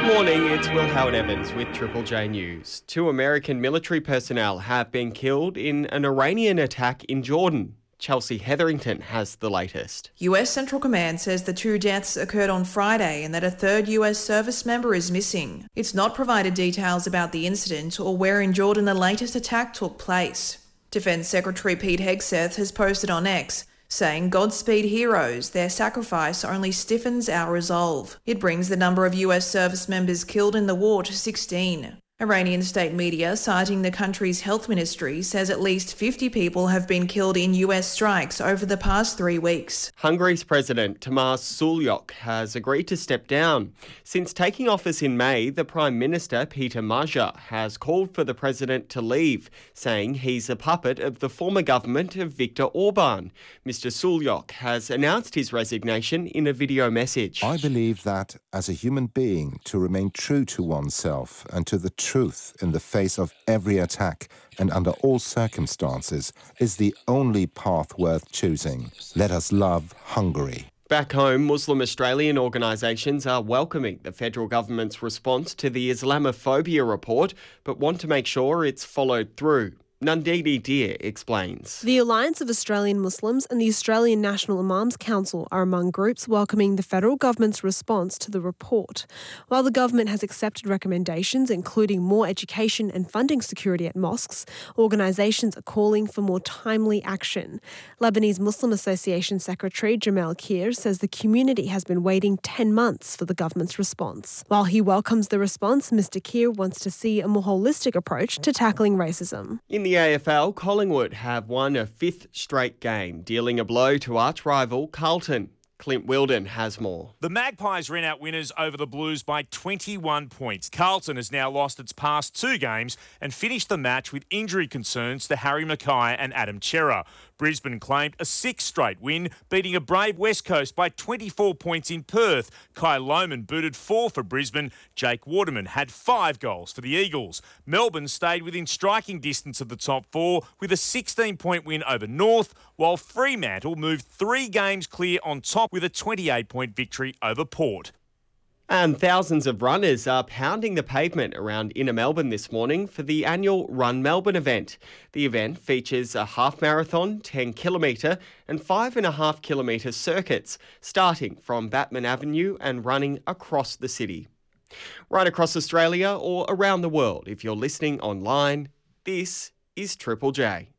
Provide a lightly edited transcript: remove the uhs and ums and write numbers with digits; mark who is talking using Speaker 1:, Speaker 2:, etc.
Speaker 1: Morning, it's Will Howard Evans with Triple J News. 2 American military personnel have been killed in an Iranian attack in Jordan. Chelsea Hetherington has the latest.
Speaker 2: US Central Command says the 2 deaths occurred on Friday and that a 3rd US service member is missing. It's not provided details about the incident or where in Jordan the latest attack took place. Defence Secretary Pete Hegseth has posted on X, saying, "Godspeed heroes, their sacrifice only stiffens our resolve." It brings the number of US service members killed in the war to 16. Iranian state media, citing the country's health ministry, says at least 50 people have been killed in US strikes over the past 3 weeks.
Speaker 1: Hungary's President Tamás Sulyok has agreed to step down. Since taking office in May, the Prime Minister, Peter Major, has called for the president to leave, saying he's a puppet of the former government of Viktor Orban. Mr. Sulyok has announced his resignation in a video message.
Speaker 3: I believe that, as a human being, to remain true to oneself and to the truth in the face of every attack and under all circumstances is the only path worth choosing. Let us love Hungary.
Speaker 1: Back home, Muslim Australian organisations are welcoming the federal government's response to the Islamophobia report, but want to make sure it's followed through. Nandini Deer explains.
Speaker 4: The Alliance of Australian Muslims and the Australian National Imams Council are among groups welcoming the federal government's response to the report. While the government has accepted recommendations, including more education and funding security at mosques, organisations are calling for more timely action. Lebanese Muslim Association Secretary Jamal Kir says the community has been waiting 10 months for the government's response. While he welcomes the response, Mr. Kir wants to see a more holistic approach to tackling racism.
Speaker 1: In the AFL, Collingwood have won a 5th straight game, dealing a blow to arch-rival Carlton. Clint Wilden has more.
Speaker 5: The Magpies ran out winners over the Blues by 21 points. Carlton has now lost its past 2 games and finished the match with injury concerns to Harry Mackay and Adam Cerra. Brisbane claimed a 6th straight win, beating a brave West Coast by 24 points in Perth. Kai Lohmann booted 4 for Brisbane. Jake Waterman had 5 goals for the Eagles. Melbourne stayed within striking distance of the top 4 with a 16-point win over North, while Fremantle moved 3 games clear on top with a 28-point victory over Port.
Speaker 1: And thousands of runners are pounding the pavement around inner Melbourne this morning for the annual Run Melbourne event. The event features a half marathon, 10 kilometre and 5.5 kilometre circuits, starting from Batman Avenue and running across the city. Right across Australia or around the world, if you're listening online, this is Triple J.